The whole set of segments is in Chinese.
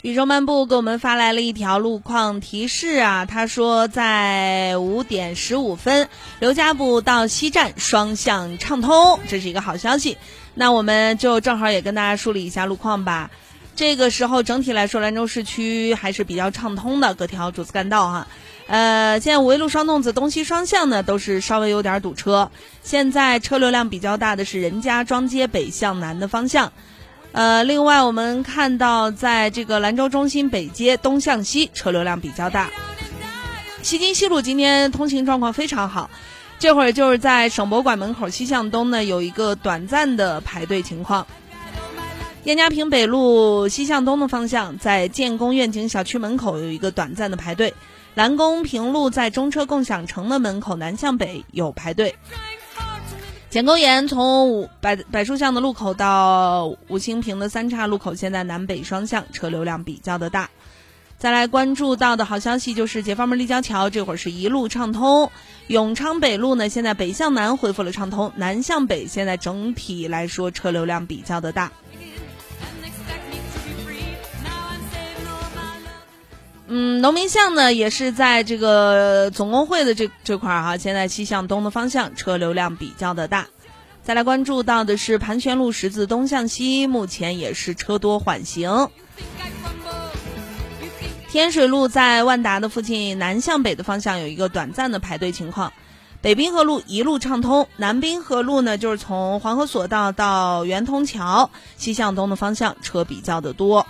宇宙漫步给我们发来了一条路况提示啊，他说在5点15分，刘家埠到西站双向畅通，这是一个好消息。那我们就正好也跟大家梳理一下路况吧。这个时候整体来说，兰州市区还是比较畅通的，各条主次干道哈。现在五维路双洞子东西双向呢都是稍微有点堵车，现在车流量比较大的是任家庄街北向南的方向。另外我们看到在这个兰州中心北街东向西车流量比较大。西京西路今天通行状况非常好，这会儿就是在省博物馆门口西向东呢有一个短暂的排队情况。燕家坪北路西向东的方向，在建工愿景小区门口有一个短暂的排队。兰公平路在中车共享城的门口南向北有排队。简沟沿从柏树巷的路口到五星坪的三岔路口，现在南北双向车流量比较的大。再来关注到的好消息就是解放门立交桥这会儿是一路畅通，永昌北路呢现在北向南恢复了畅通，南向北现在整体来说车流量比较的大。农民巷呢也是在这个总工会的这块哈，现在西向东的方向车流量比较的大。再来关注到的是盘旋路十字东向西，目前也是车多缓行。天水路在万达的附近南向北的方向有一个短暂的排队情况。北滨河路一路畅通，南滨河路呢就是从黄河索道到圆通桥西向东的方向车比较的多。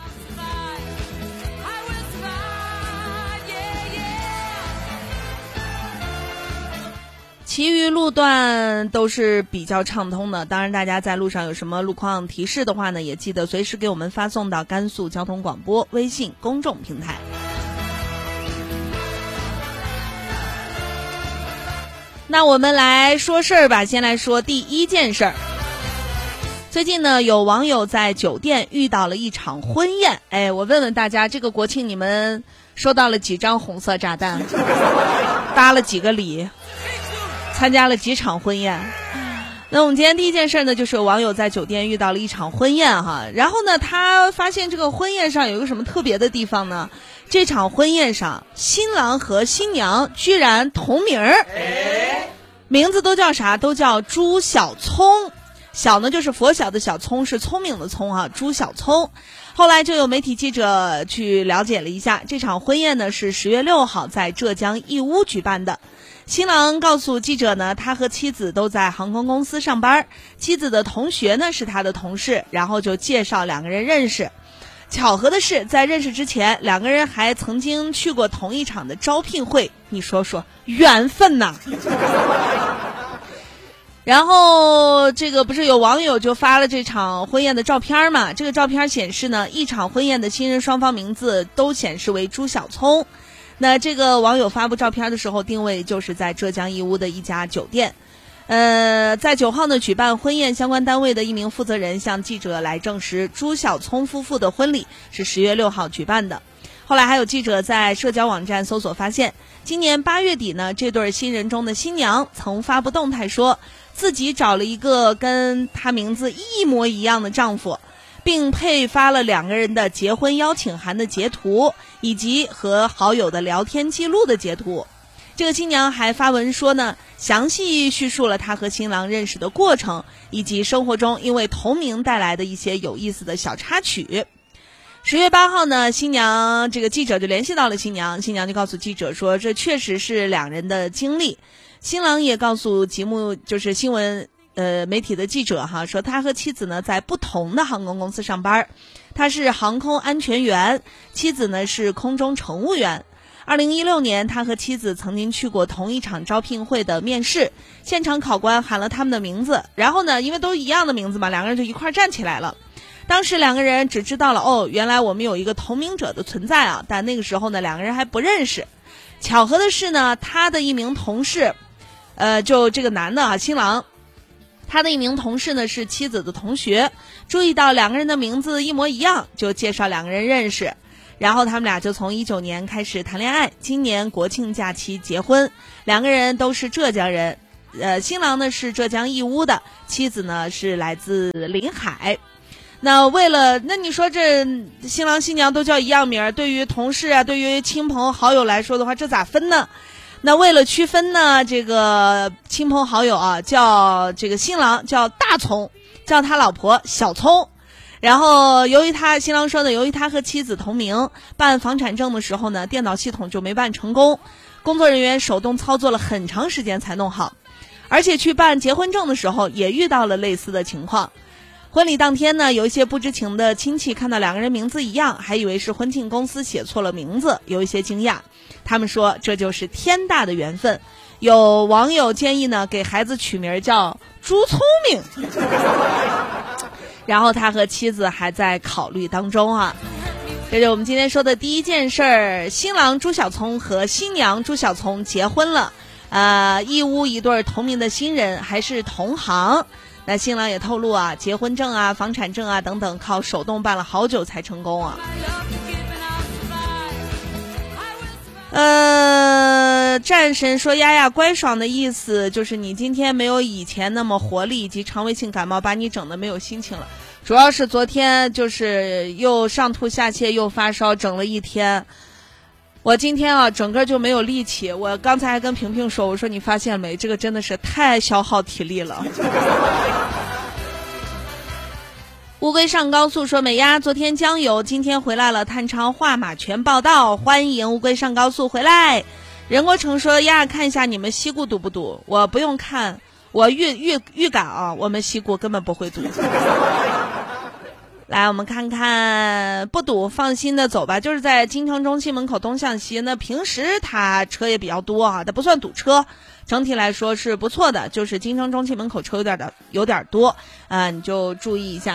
其余路段都是比较畅通的，当然大家在路上有什么路况提示的话呢，也记得随时给我们发送到甘肃交通广播微信公众平台。那我们来说事儿吧，先来说第一件事儿。最近呢，有网友在酒店遇到了一场婚宴，我问问大家，这个国庆你们收到了几张红色炸弹，搭了几个礼，参加了几场婚宴？那我们今天第一件事呢，就是有网友在酒店遇到了一场婚宴哈，然后呢，他发现这个婚宴上有一个什么特别的地方呢？这场婚宴上，新郎和新娘居然同名儿，名字都叫啥？都叫朱小聪。小呢就是佛小的小，聪是聪明的聪啊，朱小聪。后来就有媒体记者去了解了一下，这场婚宴呢是10月6号在浙江义乌举办的。新郎告诉记者呢，他和妻子都在航空公司上班，妻子的同学呢是他的同事，然后就介绍两个人认识。巧合的是，在认识之前，两个人还曾经去过同一场的招聘会，你说说缘分呐！然后这个不是有网友就发了这场婚宴的照片嘛？这个照片显示呢，一场婚宴的新人双方名字都显示为朱小聪。那这个网友发布照片的时候，定位就是在浙江义乌的一家酒店。在9号呢举办婚宴相关单位的一名负责人向记者来证实，朱小聪夫妇的婚礼是10月6号举办的。后来还有记者在社交网站搜索发现，今年8月底呢，这对新人中的新娘曾发布动态说，自己找了一个跟她名字一模一样的丈夫，并配发了两个人的结婚邀请函的截图，以及和好友的聊天记录的截图。这个新娘还发文说呢，详细叙述了她和新郎认识的过程，以及生活中因为同名带来的一些有意思的小插曲。10月8号呢，新娘这个记者就联系到了新娘，新娘就告诉记者说，这确实是两人的经历。新郎也告诉节目就是新闻媒体的记者哈，说他和妻子呢在不同的航空公司上班，他是航空安全员，妻子呢是空中乘务员。2016年，他和妻子曾经去过同一场招聘会的面试，现场考官喊了他们的名字，然后呢，因为都一样的名字嘛，两个人就一块站起来了。当时两个人只知道了原来我们有一个同名者的存在啊，但那个时候呢，两个人还不认识。巧合的是呢，他的一名同事，就这个男的啊，新郎，他的一名同事呢是妻子的同学，注意到两个人的名字一模一样，就介绍两个人认识。然后他们俩就从19年开始谈恋爱，今年国庆假期结婚，两个人都是浙江人，新郎呢是浙江义乌的，妻子呢是来自临海。 那你说这新郎新娘都叫一样名，对于同事啊，对于亲朋好友来说的话，这咋分呢？那为了区分呢，这个亲朋好友啊，叫这个新郎叫大葱，叫他老婆小葱。然后新郎说呢，由于他和妻子同名，办房产证的时候呢，电脑系统就没办成功，工作人员手动操作了很长时间才弄好，而且去办结婚证的时候也遇到了类似的情况。婚礼当天呢，有一些不知情的亲戚看到两个人名字一样，还以为是婚庆公司写错了名字，有一些惊讶。他们说这就是天大的缘分。有网友建议呢，给孩子取名叫朱聪明。然后他和妻子还在考虑当中啊。这是我们今天说的第一件事儿，新郎朱小聪和新娘朱小聪结婚了。一屋一对同名的新人，还是同行。那新郎也透露啊，结婚证啊、房产证啊等等，靠手动办了好久才成功啊。战神说丫丫乖爽的意思就是你今天没有以前那么活力，以及肠胃性感冒把你整得没有心情了。主要是昨天就是又上吐下泻又发烧，整了一天。我今天啊整个就没有力气。我刚才还跟萍萍说，我说你发现没，这个真的是太消耗体力了。乌龟上高速说美丫昨天江油，今天回来了，探长画马全报道，欢迎乌龟上高速回来。任国成说丫看一下你们西固堵不堵？我不用看，我预感啊，我们西固根本不会堵。来，我们看看，不堵，放心的走吧。就是在京城中心门口东向西，那平时它车也比较多啊，它不算堵车，整体来说是不错的。就是京城中心门口车有点多啊，你就注意一下。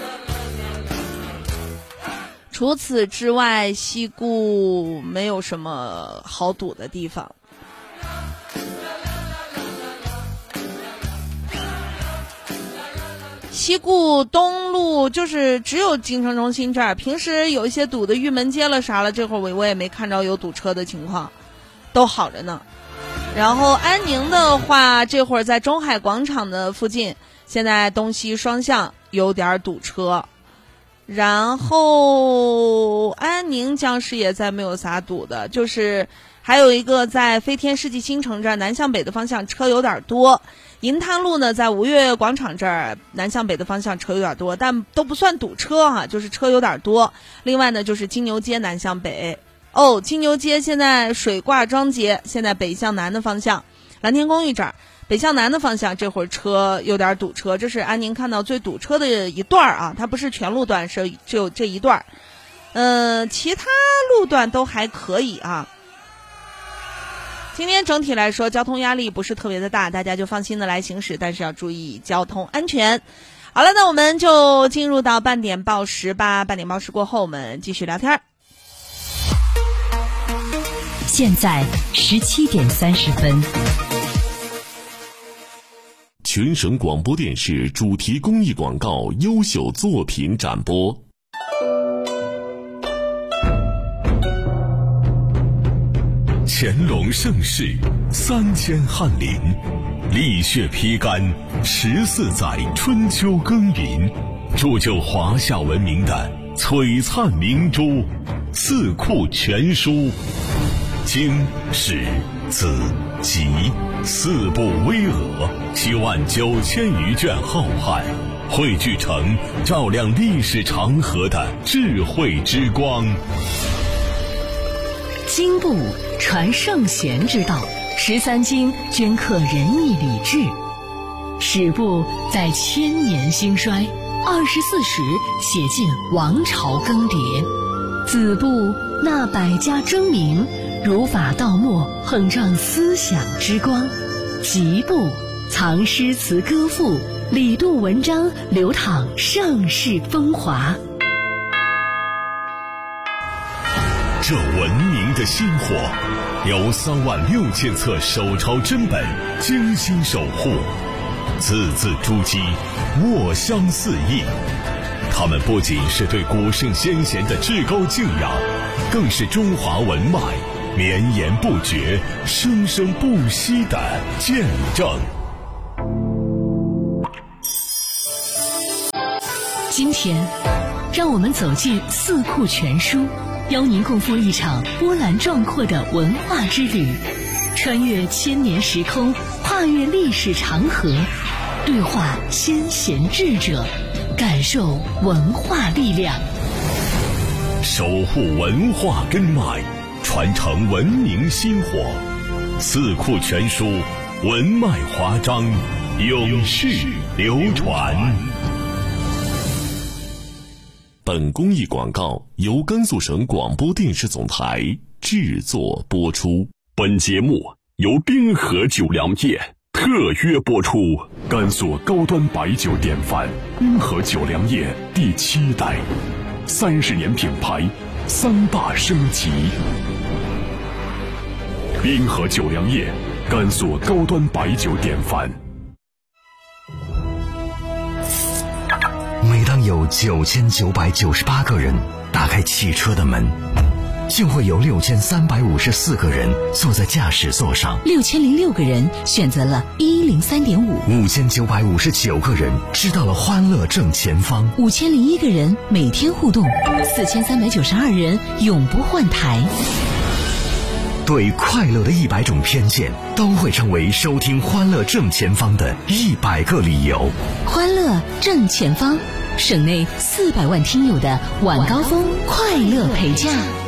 除此之外，西固没有什么好堵的地方。西固东路就是只有京城中心这儿，平时有一些堵的玉门街了啥了，这会儿我也没看着有堵车的情况，都好着呢。然后安宁的话，这会儿在中海广场的附近，现在东西双向有点堵车。然后安宁江市也再没有啥堵的，就是还有一个在飞天世纪新城这儿南向北的方向车有点多。银滩路呢，在吴越广场这儿南向北的方向车有点多，但都不算堵车啊，就是车有点多。另外呢，就是金牛街南向北。金牛街现在水挂庄街，现在北向南的方向，蓝天公寓这儿北向南的方向，这会儿车有点堵车，这是安宁看到最堵车的一段啊，它不是全路段，是只有这一段。其他路段都还可以啊。今天整体来说交通压力不是特别的大，大家就放心的来行驶，但是要注意交通安全。好了，那我们就进入到半点报时吧。半点报时过后，我们继续聊天。 现在17点30分。 全省广播电视主题公益广告优秀作品展播。乾隆盛世3000翰林，历血披肝14载春秋耕耘，铸就华夏文明的璀璨明珠四库全书，经史子集4部巍峨79000余卷浩瀚，汇聚成照亮历史长河的智慧之光。 经部传圣贤之道，13经镌刻仁义礼智；史部载千年兴衰，24史写尽王朝更迭；子部纳百家争鸣，儒法道墨横仗思想之光；集部藏诗词歌赋，理度文章，流淌盛世风华。 这文明的薪火，由36000册手抄真本精心守护，字字珠玑，墨香四溢。他们不仅是对古圣先贤的至高敬仰，更是中华文脉绵延不绝、生生不息的见证。 今天，让我们走进《四库全书》，邀您共赴一场波澜壮阔的文化之旅，穿越千年时空，跨越历史长河，对话先贤智者，感受文化力量， 守护文化根脉，传承文明薪火。四库全书，文脉华章，永续流传。本公益广告由甘肃省广播电视总台制作播出。 本节目由滨河酒粮业特约播出。甘肃高端白酒典范滨河酒粮业第7代，30年品牌，3大升级。滨河酒粮业，甘肃高端白酒典范。 每当有9998个人打开汽车的门，就会有6354个人坐在驾驶座上 ，6006个人选择了113.5，5959 个人知道了欢乐正前方 ，5001个人每天互动，4392人永不换台。 对快乐的100种偏见，都会成为收听欢乐正前方的100个理由。 欢乐正前方，省内400万听友的晚高峰快乐陪驾。